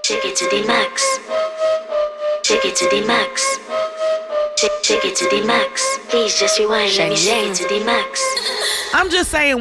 Take it to the max. Take it to the max. Take it to the max. Please just rewind. Let me take it to the max. I'm just saying.